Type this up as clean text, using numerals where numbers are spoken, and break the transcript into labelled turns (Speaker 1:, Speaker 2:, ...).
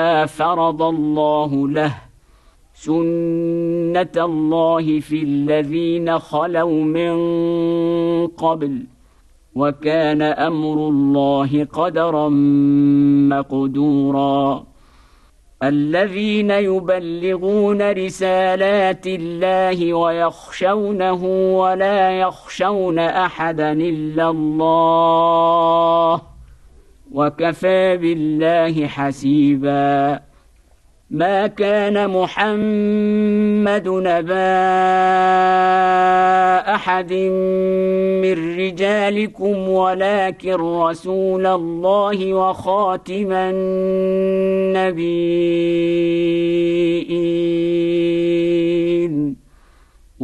Speaker 1: فرض الله له سنة الله في الذين خلوا من قبل وكان أمر الله قدرا مقدورا الذين يبلغون رسالات الله ويخشونه ولا يخشون أحدا إلا الله وكفى بالله حسيبا ما كان محمد نبا أحد من رجالكم ولكن رسول الله وخاتم النبيين